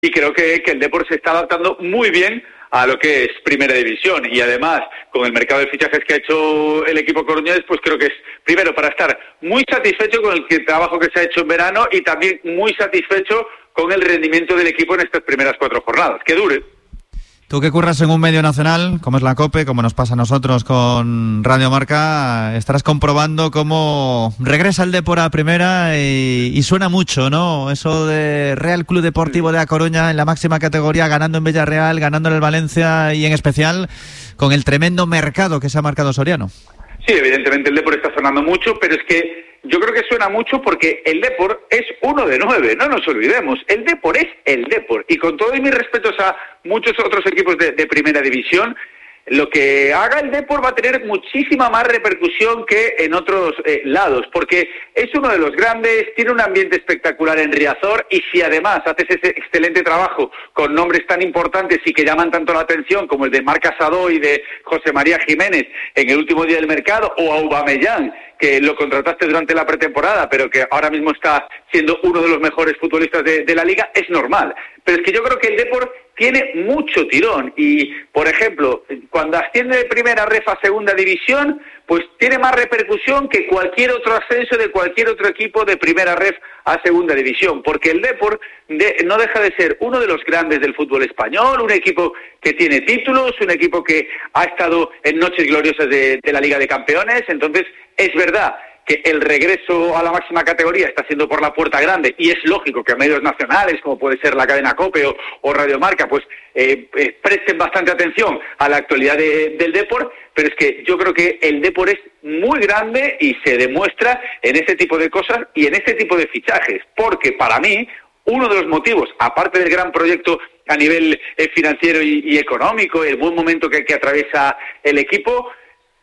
y creo que el Depor se está adaptando muy bien a lo que es Primera División, y además con el mercado de fichajes que ha hecho el equipo coruñés, pues creo que es primero para estar muy satisfecho con el trabajo que se ha hecho en verano y también muy satisfecho con el rendimiento del equipo en estas primeras 4 jornadas. Que dure. Tú que curras en un medio nacional, como es la COPE, como nos pasa a nosotros con Radio Marca, estarás comprobando cómo regresa el Depor a primera y suena mucho, ¿no? Eso de Real Club Deportivo de A Coruña en la máxima categoría, ganando en Villarreal, ganando en el Valencia y en especial con el tremendo mercado que se ha marcado Soriano. Sí, evidentemente el Depor está sonando mucho, pero es que yo creo que suena mucho porque el Depor es 1 de 9, no nos olvidemos. El Depor es el Depor, y con todos mis respetos a muchos otros equipos de Primera División, lo que haga el Depor va a tener muchísima más repercusión que en otros lados, porque es uno de los grandes, tiene un ambiente espectacular en Riazor, y si además haces ese excelente trabajo con nombres tan importantes y que llaman tanto la atención como el de Marc Casado y de José María Jiménez en el último día del mercado, o Aubameyang, que lo contrataste durante la pretemporada, pero que ahora mismo está siendo uno de los mejores futbolistas de la liga, es normal. Pero es que yo creo que el Depor tiene mucho tirón y, por ejemplo, cuando asciende de Primera Ref a Segunda División, pues tiene más repercusión que cualquier otro ascenso de cualquier otro equipo de Primera Ref a Segunda División, porque el Depor no deja de ser uno de los grandes del fútbol español, un equipo que tiene títulos, un equipo que ha estado en noches gloriosas de la Liga de Campeones. Entonces, es verdad que el regreso a la máxima categoría está siendo por la puerta grande, y es lógico que a medios nacionales, como puede ser la cadena COPE o Radio Marca, pues presten bastante atención a la actualidad del Depor, pero es que yo creo que el Depor es muy grande y se demuestra en este tipo de cosas y en este tipo de fichajes, porque para mí uno de los motivos, aparte del gran proyecto a nivel financiero y económico, el buen momento que atraviesa el equipo,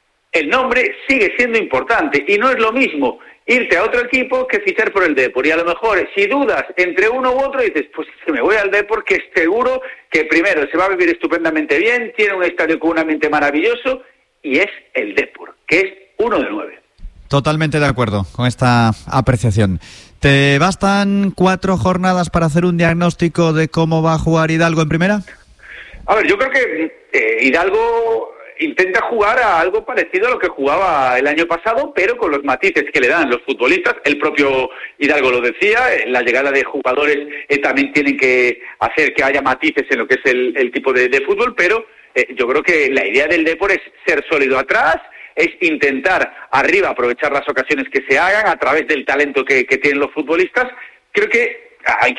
el nombre sigue siendo importante, y no es lo mismo irte a otro equipo que fichar por el Depor. Y a lo mejor, si dudas entre uno u otro, dices, pues que me voy al Depor, que es seguro que primero se va a vivir estupendamente bien, tiene un estadio con un ambiente maravilloso, y es el Depor, que es 1 de 9. Totalmente de acuerdo con esta apreciación. ¿Te bastan 4 jornadas para hacer un diagnóstico de cómo va a jugar Hidalgo en primera? A ver, yo creo que Hidalgo intenta jugar a algo parecido a lo que jugaba el año pasado, pero con los matices que le dan los futbolistas. El propio Hidalgo lo decía, la llegada de jugadores también tienen que hacer que haya matices en lo que es el tipo de fútbol, pero yo creo que la idea del Depor es ser sólido atrás, es intentar arriba aprovechar las ocasiones que se hagan a través del talento que tienen los futbolistas. Creo que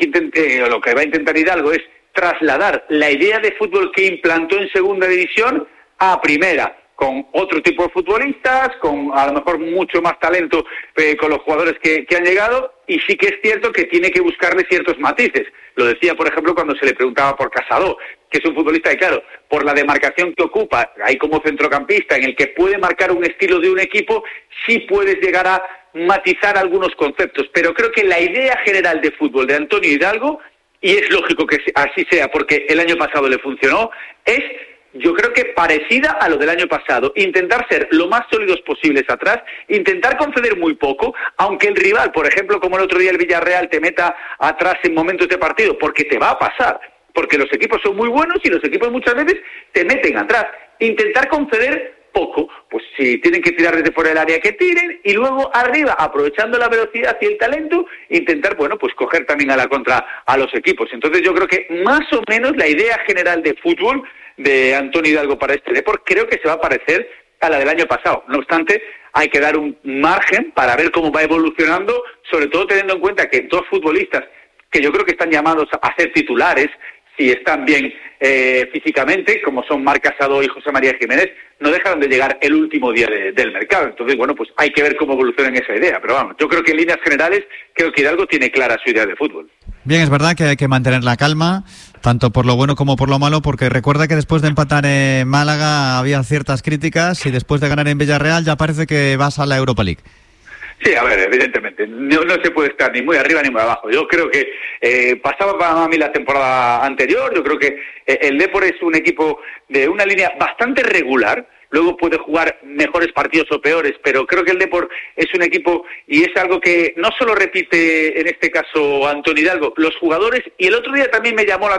lo que va a intentar Hidalgo es trasladar la idea de fútbol que implantó en Segunda División a primera, con otro tipo de futbolistas, con a lo mejor mucho más talento con los jugadores que han llegado, y sí que es cierto que tiene que buscarle ciertos matices. Lo decía, por ejemplo, cuando se le preguntaba por Casado, que es un futbolista que, claro, por la demarcación que ocupa, ahí como centrocampista, en el que puede marcar un estilo de un equipo, sí puedes llegar a matizar algunos conceptos, pero creo que la idea general de fútbol de Antonio Hidalgo, y es lógico que así sea porque el año pasado le funcionó, es, yo creo que parecida a lo del año pasado, intentar ser lo más sólidos posibles atrás, intentar conceder muy poco, aunque el rival, por ejemplo, como el otro día el Villarreal, te meta atrás en momentos de partido, porque te va a pasar, porque los equipos son muy buenos y los equipos muchas veces te meten atrás. Intentar conceder poco, pues si tienen que tirar desde fuera del área, que tiren, y luego arriba, aprovechando la velocidad y el talento, intentar, bueno, pues coger también a la contra a los equipos. Entonces yo creo que más o menos la idea general de fútbol de Antonio Hidalgo para este Depor creo que se va a parecer a la del año pasado. No obstante, hay que dar un margen para ver cómo va evolucionando, sobre todo teniendo en cuenta que dos futbolistas que yo creo que están llamados a ser titulares, si están bien físicamente, como son Marc Casado y José María Jiménez, no dejaron de llegar el último día del mercado. Entonces, bueno, pues hay que ver cómo evoluciona en esa idea. Pero vamos, yo creo que en líneas generales, creo que Hidalgo tiene clara su idea de fútbol. Bien, es verdad que hay que mantener la calma, tanto por lo bueno como por lo malo, porque recuerda que después de empatar en Málaga había ciertas críticas, y después de ganar en Villarreal ya parece que vas a la Europa League. Sí, a ver, evidentemente, no se puede estar ni muy arriba ni muy abajo. Yo creo que pasaba para mí la temporada anterior, yo creo que el Depor es un equipo de una línea bastante regular, luego puede jugar mejores partidos o peores, pero creo que el Depor es un equipo y es algo que no solo repite en este caso Antonio Hidalgo, los jugadores, y el otro día también me llamó la